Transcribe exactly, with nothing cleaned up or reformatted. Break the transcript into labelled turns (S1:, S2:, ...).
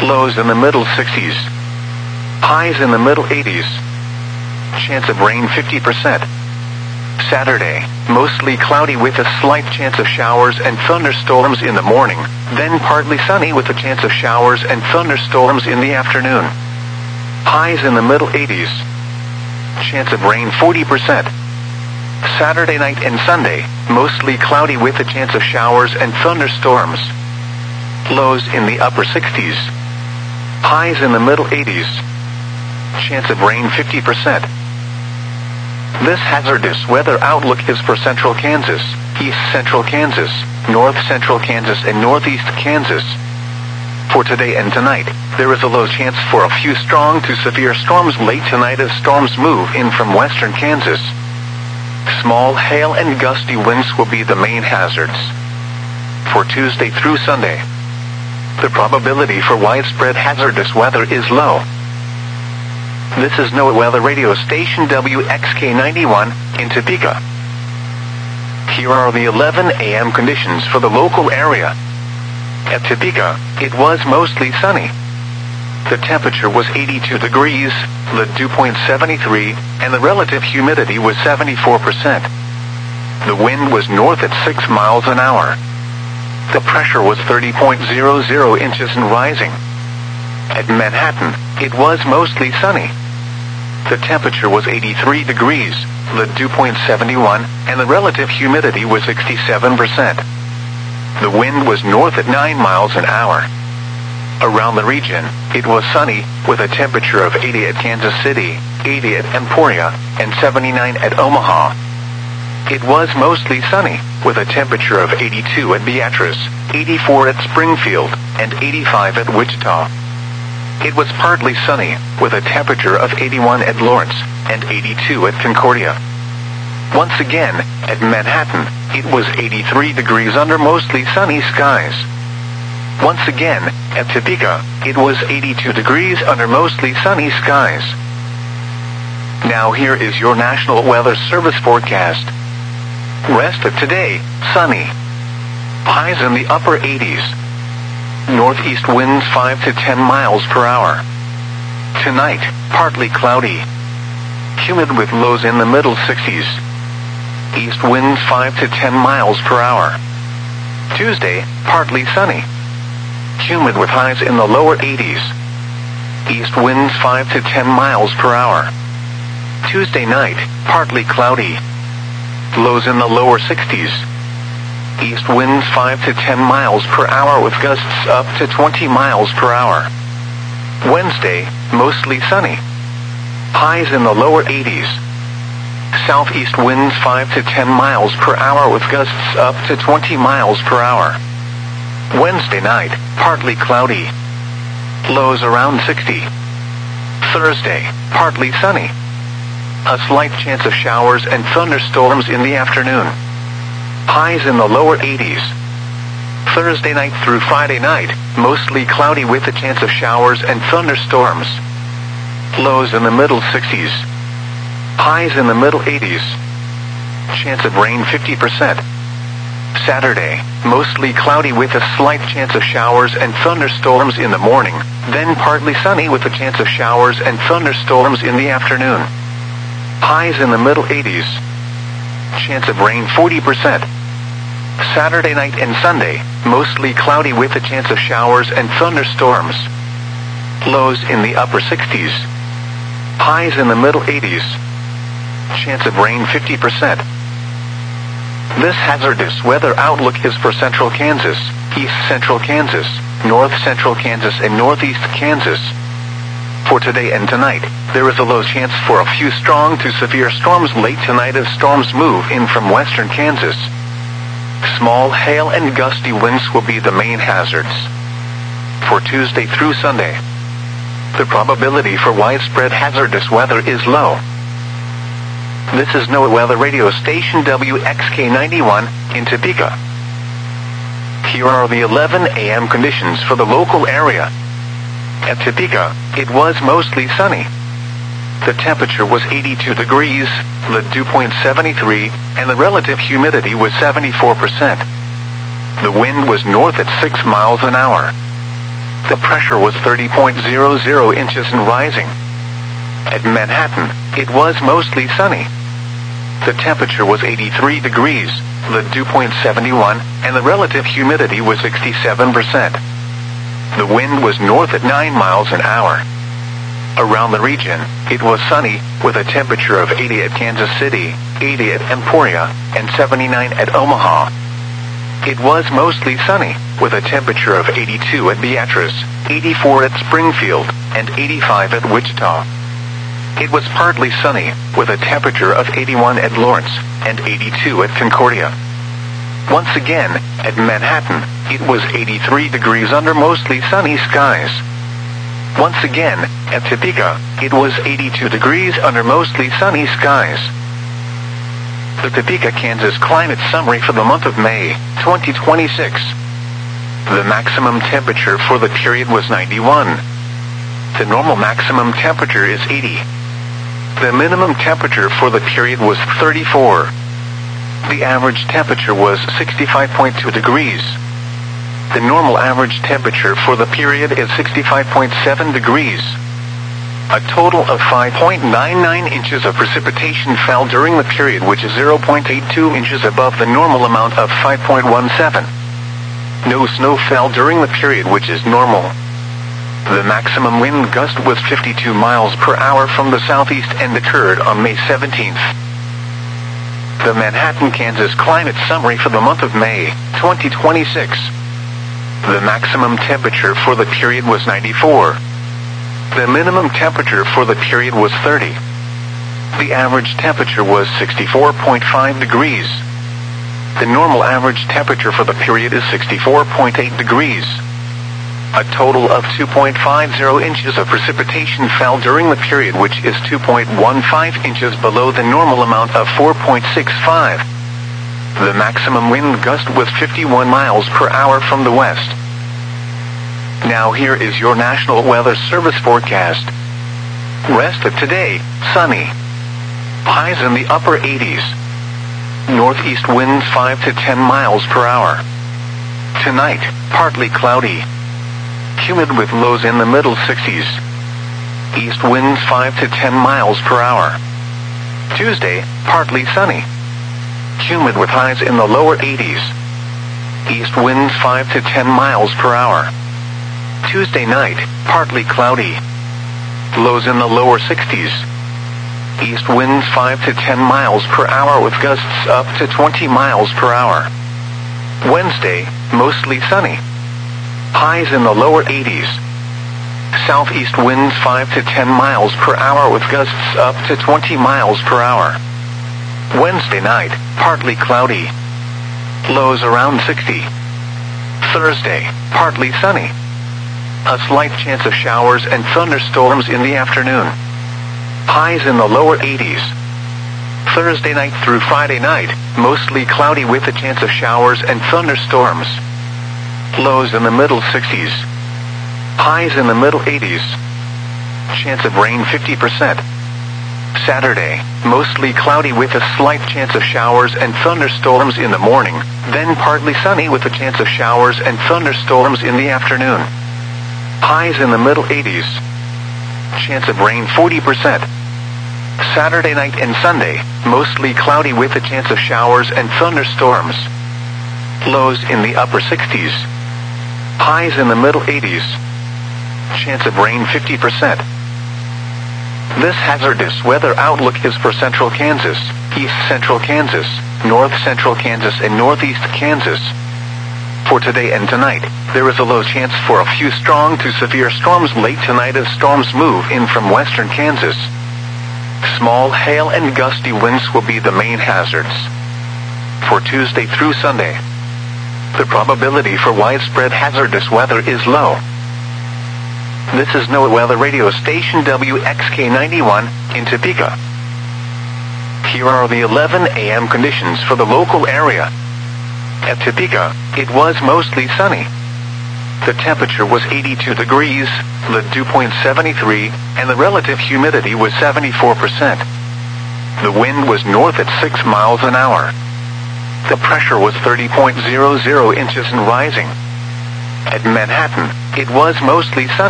S1: Lows in the middle sixties. Highs in the middle eighties. Chance of rain fifty percent. Saturday, mostly cloudy with a slight chance of showers and thunderstorms in the morning, then partly sunny with a chance of showers and thunderstorms in the afternoon. Highs in the middle eighties. Chance of rain forty percent. Saturday night and Sunday, mostly cloudy with a chance of showers and thunderstorms. Lows in the upper sixties. Highs in the middle eighties. Chance of rain fifty percent. This hazardous weather outlook is for central Kansas, east central Kansas, north central Kansas, and northeast Kansas. For today and tonight, there is a low chance for a few strong to severe storms late tonight as storms move in from western Kansas. Small hail and gusty winds will be the main hazards. For Tuesday through Sunday, the probability for widespread hazardous weather is low. This is NOAA Weather Radio Station W X K ninety-one in Topeka. Here are the eleven a m conditions for the local area. At Topeka, it was mostly sunny. The temperature was eighty-two degrees, the dew point seventy-three, and the relative humidity was seventy-four percent. The wind was north at six miles an hour. The pressure was thirty point zero zero inches and rising. At Manhattan, it was mostly sunny. The temperature was eighty-three degrees, the dew point seventy-one, and the relative humidity was sixty-seven percent. The wind was north at nine miles an hour. Around the region, it was sunny, with a temperature of eighty at Kansas City, eighty at Emporia, and seventy-nine at Omaha. It was mostly sunny, with a temperature of eighty-two at Beatrice, eighty-four at Springfield, and eighty-five at Wichita. It was partly sunny, with a temperature of eighty-one at Lawrence, and eighty-two at Concordia. Once again, at Manhattan, it was eighty-three degrees under mostly sunny skies. Once again, at Topeka, it was eighty-two degrees under mostly sunny skies. Now here is your National Weather Service forecast. Rest of today, sunny. Highs in the upper eighties. Northeast winds five to ten miles per hour. Tonight, partly cloudy. Humid with lows in the middle sixties. East winds five to ten miles per hour. Tuesday, partly sunny. Humid with highs in the lower eighties. East winds five to ten miles per hour. Tuesday night, partly cloudy. Lows in the lower sixties. East winds five to ten miles per hour with gusts up to twenty miles per hour. Wednesday, mostly sunny. Highs in the lower eighties. Southeast winds five to ten miles per hour with gusts up to twenty miles per hour. Wednesday night, partly cloudy. Lows around sixty. Thursday, partly sunny. A slight chance of showers and thunderstorms in the afternoon. Highs in the lower eighties. Thursday night through Friday night, mostly cloudy with a chance of showers and thunderstorms. Lows in the middle sixties. Highs in the middle eighties. Chance of rain fifty percent. Saturday, mostly cloudy with a slight chance of showers and thunderstorms in the morning, then partly sunny with a chance of showers and thunderstorms in the afternoon. Highs in the middle eighties. Chance of rain forty percent. Saturday night and Sunday, mostly cloudy with a chance of showers and thunderstorms. Lows in the upper sixties. Highs in the middle eighties. Chance of rain fifty percent. This hazardous weather outlook is for central Kansas, east central Kansas, north central Kansas, and northeast Kansas. For today and tonight, there is a low chance for a few strong to severe storms late tonight as storms move in from western Kansas. Small hail and gusty winds will be the main hazards. For Tuesday through Sunday, the probability for widespread hazardous weather is low. This is NOAA Weather Radio Station W X K ninety-one in Topeka. Here are the eleven a m conditions for the local area. At Topeka, it was mostly sunny. The temperature was eighty-two degrees, the dew point seventy-three, and the relative humidity was seventy-four percent. The wind was north at six miles an hour. The pressure was thirty point zero zero inches and rising. At Manhattan, it was mostly sunny. The temperature was eighty-three degrees, the dew point seventy-one, and the relative humidity was sixty-seven percent. The wind was north at nine miles an hour. Around the region, it was sunny, with a temperature of eighty at Kansas City, eighty at Emporia, and seventy-nine at Omaha. It was mostly sunny, with a temperature of eighty-two at Beatrice, eighty-four at Springfield, and eighty-five at Wichita. It was partly sunny, with a temperature of eighty-one at Lawrence, and eighty-two at Concordia. Once again, at Manhattan, it was eighty-three degrees under mostly sunny skies. Once again, at Topeka, it was eighty-two degrees under mostly sunny skies. The Topeka, Kansas climate summary for the month of May, twenty twenty-six. The maximum temperature for the period was ninety-one. The normal maximum temperature is eighty. The minimum temperature for the period was thirty-four. The average temperature was sixty-five point two degrees. The normal average temperature for the period is sixty-five point seven degrees. A total of five point nine nine inches of precipitation fell during the period, which is zero point eight two inches above the normal amount of five point one seven. No snow fell during the period, which is normal. The maximum wind gust was fifty-two miles per hour from the southeast and occurred on May seventeenth. The Manhattan, Kansas climate summary for the month of May, twenty twenty-six. The maximum temperature for the period was ninety-four. The minimum temperature for the period was thirty. The average temperature was sixty-four point five degrees. The normal average temperature for the period is sixty-four point eight degrees. A total of two point five zero inches of precipitation fell during the period, which is two point one five inches below the normal amount of four point six five. The maximum wind gust was fifty-one miles per hour from the west. Now here is your National Weather Service forecast. Rest of today, sunny. Highs in the upper eighties. Northeast winds five to ten miles per hour. Tonight, partly cloudy. Humid with lows in the middle sixties. East winds five to ten miles per hour. Tuesday, partly sunny. Humid with highs in the lower eighties. East winds five to ten miles per hour. Tuesday night, partly cloudy. Lows in the lower sixties. East winds five to ten miles per hour with gusts up to twenty miles per hour. Wednesday, mostly sunny. Highs in the lower eighties. Southeast winds five to ten miles per hour with gusts up to twenty miles per hour. Wednesday night, partly cloudy. Lows around sixty. Thursday, partly sunny. A slight chance of showers and thunderstorms in the afternoon. Highs in the lower eighties. Thursday night through Friday night, mostly cloudy with a chance of showers and thunderstorms. Lows in the middle sixties. Highs in the middle eighties. Chance of rain fifty percent. Saturday, mostly cloudy with a slight chance of showers and thunderstorms in the morning, then partly sunny with a chance of showers and thunderstorms in the afternoon. Highs in the middle eighties. Chance of rain forty percent. Saturday night and Sunday, mostly cloudy with a chance of showers and thunderstorms. Lows in the upper sixties. Highs in the middle eighties. Chance of rain fifty percent. This hazardous weather outlook is for central Kansas, east central Kansas, north central Kansas, and northeast Kansas. For today and tonight, there is a low chance for a few strong to severe storms late tonight as storms move in from western Kansas. Small hail and gusty winds will be the main hazards. For Tuesday through Sunday, the probability for widespread hazardous weather is low. This is NOAA Weather Radio Station W X K ninety-one in Topeka. Here are the eleven a m conditions for the local area. At Topeka, it was mostly sunny. The temperature was eighty-two degrees, the dew point seventy-three, and the relative humidity was seventy-four percent. The wind was north at six miles an hour. The pressure was thirty point zero zero inches and rising. At Manhattan, It was mostly sunny.